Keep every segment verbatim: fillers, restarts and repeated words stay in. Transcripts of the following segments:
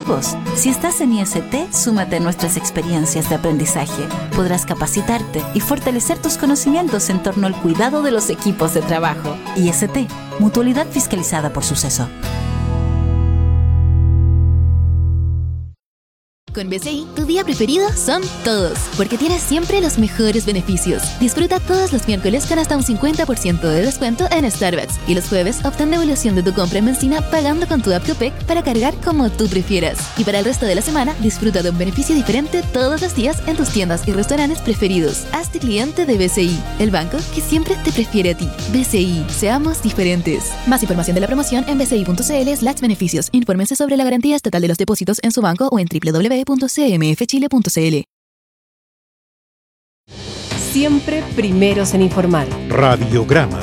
equipos. Si estás en I S T, súmate a nuestras experiencias de aprendizaje. Podrás capacitarte y fortalecer tus conocimientos en torno al cuidado de los equipos de trabajo. I S T, Mutualidad fiscalizada por Suceso. Con B C I, tu día preferido son todos, porque tienes siempre los mejores beneficios. Disfruta todos los miércoles con hasta un cincuenta por ciento de descuento en Starbucks y los jueves obtén devolución de tu compra en benzina pagando con tu app Copec para cargar como tú prefieras. Y para el resto de la semana, disfruta de un beneficio diferente todos los días en tus tiendas y restaurantes preferidos. Hazte cliente de B C I, el banco que siempre te prefiere a ti. B C I, seamos diferentes. Más información de la promoción en bci.cl slash beneficios. Infórmense sobre la garantía estatal de los depósitos en su banco o en doble u doble u doble u punto c m f chile punto c l. Siempre primeros en informar. Radiograma.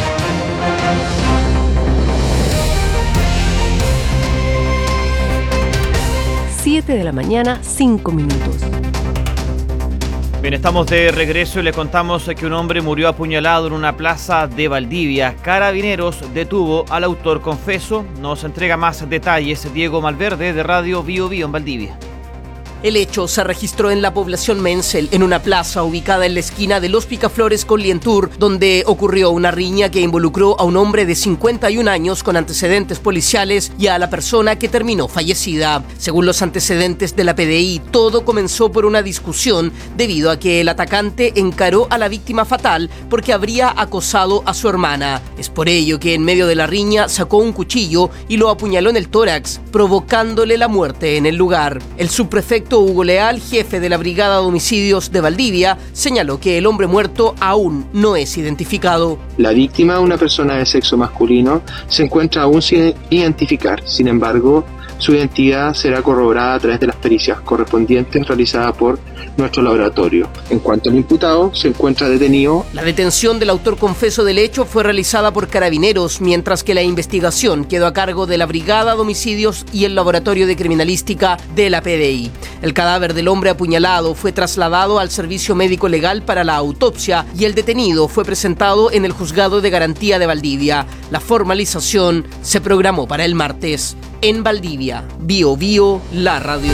siete de la mañana, cinco minutos. Bien, estamos de regreso y le contamos que un hombre murió apuñalado en una plaza de Valdivia. Carabineros detuvo al autor confeso. Nos entrega más detalles Diego Malverde de Radio Bio Bio en Valdivia. El hecho se registró en la población Menzel, en una plaza ubicada en la esquina de Los Picaflores con Lientur, donde ocurrió una riña que involucró a un hombre de cincuenta y un años con antecedentes policiales y a la persona que terminó fallecida. Según los antecedentes de la P D I, todo comenzó por una discusión debido a que el atacante encaró a la víctima fatal porque habría acosado a su hermana. Es por ello que en medio de la riña sacó un cuchillo y lo apuñaló en el tórax, provocándole la muerte en el lugar. El subprefecto Hugo Leal, jefe de la Brigada de Homicidios de Valdivia, señaló que el hombre muerto aún no es identificado. La víctima, una persona de sexo masculino, se encuentra aún sin identificar. Sin embargo, su identidad será corroborada a través de las pericias correspondientes realizadas por nuestro laboratorio. En cuanto al imputado, se encuentra detenido. La detención del autor confeso del hecho fue realizada por Carabineros, mientras que la investigación quedó a cargo de la Brigada de Homicidios y el Laboratorio de Criminalística de la P D I. El cadáver del hombre apuñalado fue trasladado al Servicio Médico Legal para la autopsia y el detenido fue presentado en el Juzgado de Garantía de Valdivia. La formalización se programó para el martes. En Valdivia, Bio Bio, la radio.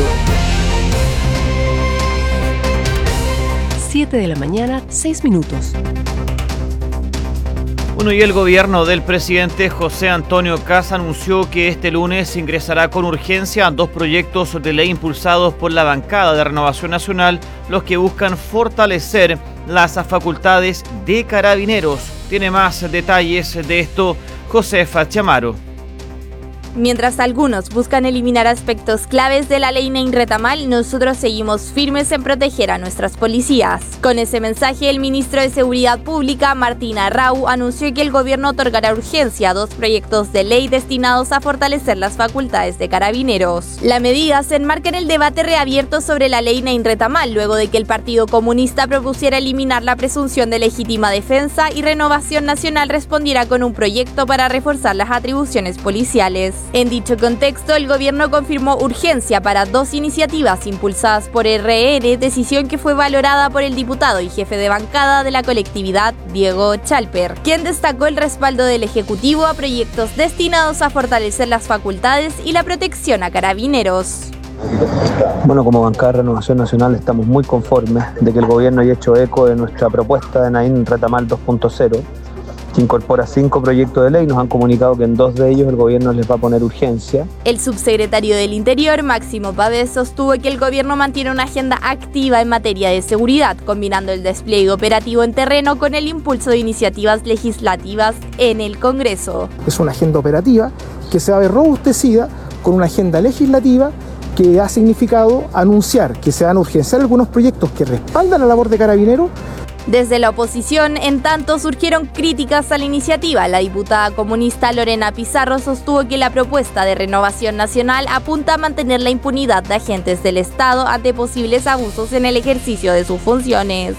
siete de la mañana, seis minutos. Bueno, y el gobierno del presidente José Antonio Kast anunció que este lunes ingresará con urgencia dos proyectos de ley impulsados por la bancada de Renovación Nacional, los que buscan fortalecer las facultades de Carabineros. Tiene más detalles de esto Josefa Chamaro. Mientras algunos buscan eliminar aspectos claves de la ley Nain Retamal, nosotros seguimos firmes en proteger a nuestras policías. Con ese mensaje, el ministro de Seguridad Pública, Martín Arrau, anunció que el gobierno otorgará urgencia a dos proyectos de ley destinados a fortalecer las facultades de Carabineros. La medida se enmarca en el debate reabierto sobre la ley Nain Retamal, luego de que el Partido Comunista propusiera eliminar la presunción de legítima defensa y Renovación Nacional respondiera con un proyecto para reforzar las atribuciones policiales. En dicho contexto, el gobierno confirmó urgencia para dos iniciativas impulsadas por R N, decisión que fue valorada por el diputado y jefe de bancada de la colectividad, Diego Chalper, quien destacó el respaldo del Ejecutivo a proyectos destinados a fortalecer las facultades y la protección a Carabineros. Bueno, como bancada de Renovación Nacional estamos muy conformes de que el gobierno haya hecho eco de nuestra propuesta de Nain Retamal dos punto cero, que incorpora cinco proyectos de ley. Nos han comunicado que en dos de ellos el gobierno les va a poner urgencia. El subsecretario del Interior, Máximo Pavés, sostuvo que el gobierno mantiene una agenda activa en materia de seguridad, combinando el despliegue operativo en terreno con el impulso de iniciativas legislativas en el Congreso. Es una agenda operativa que se va a ver robustecida con una agenda legislativa que ha significado anunciar que se van a urgenciar algunos proyectos que respaldan la labor de Carabineros. Desde la oposición, en tanto, surgieron críticas a la iniciativa. La diputada comunista Lorena Pizarro sostuvo que la propuesta de Renovación Nacional apunta a mantener la impunidad de agentes del Estado ante posibles abusos en el ejercicio de sus funciones.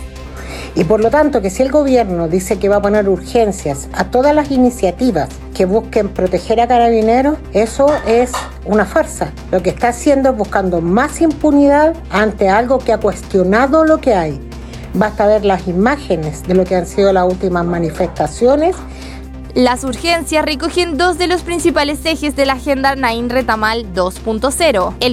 Y por lo tanto, que si el gobierno dice que va a poner urgencias a todas las iniciativas que busquen proteger a Carabineros, eso es una farsa. Lo que está haciendo es buscando más impunidad ante algo que ha cuestionado lo que hay. Basta ver las imágenes de lo que han sido las últimas manifestaciones. Las urgencias recogen dos de los principales ejes de la agenda Nain Retamal dos punto cero. El